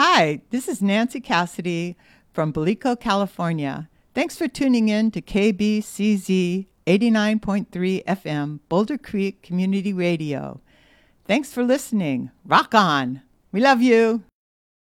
Hi, this is Nancy Cassidy from Belico, California. Thanks for tuning in to KBCZ 89.3 FM, Boulder Creek Community Radio. Thanks for listening. Rock on. We love you.